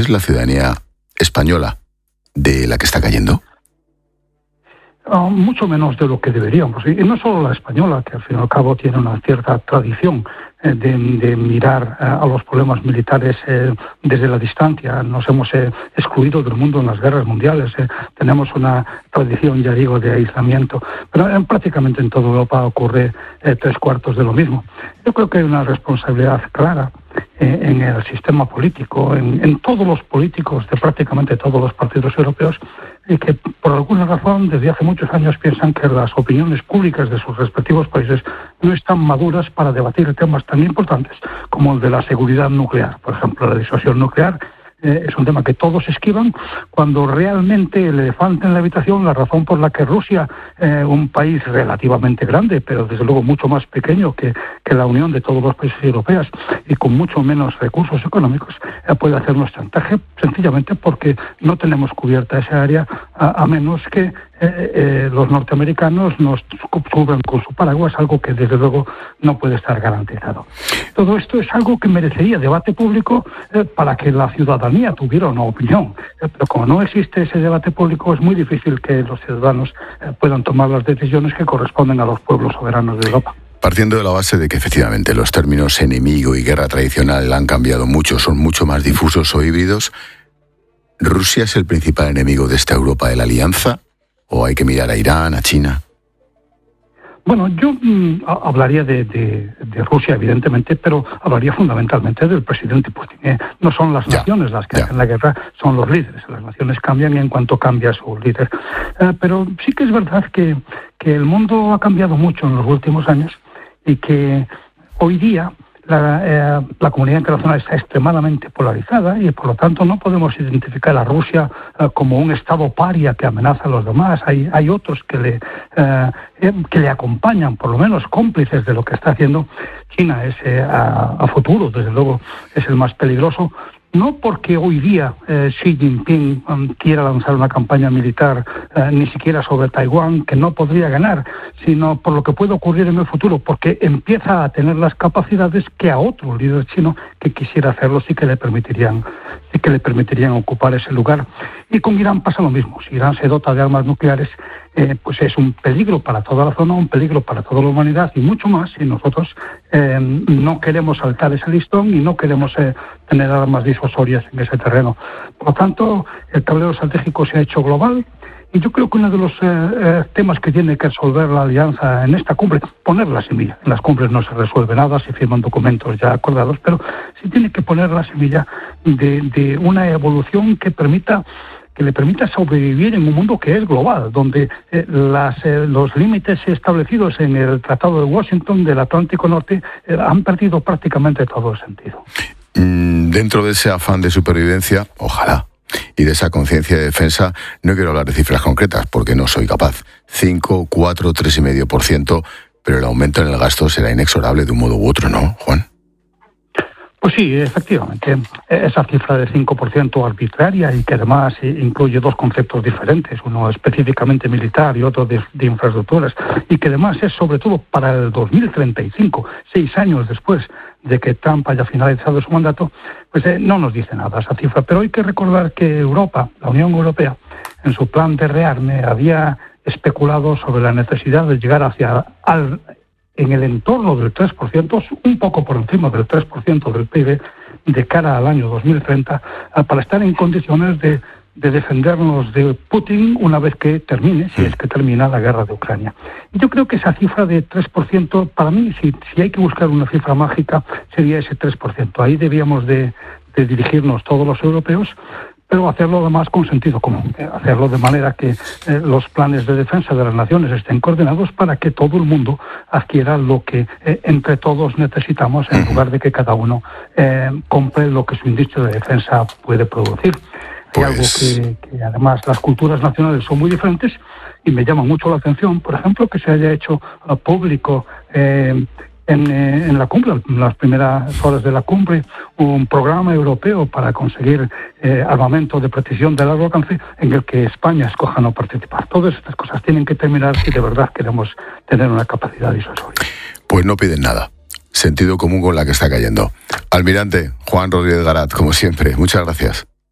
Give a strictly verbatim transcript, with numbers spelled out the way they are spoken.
es la ciudadanía española de la que está cayendo? Uh, mucho menos de lo que deberíamos. Y no solo la española, que al fin y al cabo tiene una cierta tradición eh, de, de mirar eh, a los problemas militares eh, desde la distancia. Nos hemos eh, excluido del mundo en las guerras mundiales. Eh, tenemos una tradición, ya digo, de aislamiento. Pero eh, prácticamente en toda Europa ocurre eh, tres cuartos de lo mismo. Yo creo que hay una responsabilidad clara eh, en el sistema político, en, en todos los políticos de prácticamente todos los partidos europeos, y que por alguna razón desde hace muchos años piensan que las opiniones públicas de sus respectivos países no están maduras para debatir temas tan importantes como el de la seguridad nuclear. Por ejemplo, la disuasión nuclear eh, es un tema que todos esquivan, cuando realmente el elefante en la habitación, la razón por la que Rusia, eh, un país relativamente grande, pero desde luego mucho más pequeño que, que la unión de todos los países europeos y con mucho menos recursos económicos, eh, puede hacernos chantaje, sencillamente porque no tenemos cubierta esa área, a, a menos que Eh, eh, los norteamericanos nos cubran con su paraguas, algo que desde luego no puede estar garantizado. Todo esto es algo que merecería debate público eh, para que la ciudadanía tuviera una opinión, eh, pero como no existe ese debate público, es muy difícil que los ciudadanos eh, puedan tomar las decisiones que corresponden a los pueblos soberanos de Europa. Partiendo de la base de que efectivamente los términos enemigo y guerra tradicional han cambiado mucho, son mucho más difusos o híbridos, ¿Rusia es el principal enemigo de esta Europa de la Alianza? ¿O hay que mirar a Irán, a China? Bueno, yo mm, hablaría de, de, de Rusia, evidentemente, pero hablaría fundamentalmente del presidente Putin. ¿eh? No son las ya, naciones las que ya. hacen la guerra, son los líderes. Las naciones cambian en cuanto cambia su líder. Eh, pero sí que es verdad que, que el mundo ha cambiado mucho en los últimos años y que hoy día La, eh, la comunidad internacional está extremadamente polarizada y por lo tanto no podemos identificar a Rusia eh, como un estado paria que amenaza a los demás. Hay, hay otros que le, eh, eh, que le acompañan, por lo menos cómplices de lo que está haciendo. China es eh, a, a futuro, desde luego, es el más peligroso. No porque hoy día eh, Xi Jinping um, quiera lanzar una campaña militar eh, ni siquiera sobre Taiwán, que no podría ganar, sino por lo que puede ocurrir en el futuro, porque empieza a tener las capacidades que a otro líder chino que quisiera hacerlo sí que le permitirían, sí que le permitirían ocupar ese lugar. Y con Irán pasa lo mismo. Si Irán se dota de armas nucleares, eh, pues es un peligro para toda la zona, un peligro para toda la humanidad y mucho más si nosotros eh, no queremos saltar ese listón y no queremos eh, tener armas disuasorias en ese terreno. Por lo tanto, el tablero estratégico se ha hecho global y yo creo que uno de los eh, eh, temas que tiene que resolver la alianza en esta cumbre, poner la semilla. En las cumbres no se resuelve nada, se firman documentos ya acordados, pero sí tiene que poner la semilla de, de una evolución que permita que le permita sobrevivir en un mundo que es global, donde eh, las, eh, los límites establecidos en el Tratado de Washington del Atlántico Norte eh, han perdido prácticamente todo el sentido. Mm, dentro de ese afán de supervivencia, ojalá, y de esa conciencia de defensa, no quiero hablar de cifras concretas porque no soy capaz. cinco, cuatro, tres coma cinco por ciento, pero el aumento en el gasto será inexorable de un modo u otro, ¿no, Juan? Pues sí, efectivamente. Esa cifra de cinco por ciento arbitraria y que además incluye dos conceptos diferentes, uno específicamente militar y otro de, de infraestructuras, y que además es sobre todo para el dos mil treinta y cinco, seis años después de que Trump haya finalizado su mandato, pues eh, no nos dice nada esa cifra. Pero hay que recordar que Europa, la Unión Europea, en su plan de rearme había especulado sobre la necesidad de llegar hacia al en el entorno del tres por ciento, un poco por encima del tres por ciento del P I B, de cara al año dos mil treinta, para estar en condiciones de, de defendernos de Putin una vez que termine, si es que termina la guerra de Ucrania. Yo creo que esa cifra de tres por ciento, para mí, si, si hay que buscar una cifra mágica, sería ese tres por ciento. Ahí debíamos de, de dirigirnos todos los europeos, pero hacerlo además con sentido común, hacerlo de manera que eh, los planes de defensa de las naciones estén coordinados para que todo el mundo adquiera lo que eh, entre todos necesitamos, en lugar de que cada uno eh, compre lo que su industria de defensa puede producir. Hay pues... algo que, que además las culturas nacionales son muy diferentes y me llama mucho la atención, por ejemplo, que se haya hecho uh, público eh, En, eh, en la cumbre, en las primeras horas de la cumbre, un programa europeo para conseguir eh, armamento de precisión de largo alcance en el que España escoja no participar. Todas estas cosas tienen que terminar si de verdad queremos tener una capacidad disuasoria. Pues no piden nada. Sentido común con la que está cayendo. Almirante Juan Rodríguez Garat, como siempre, muchas gracias.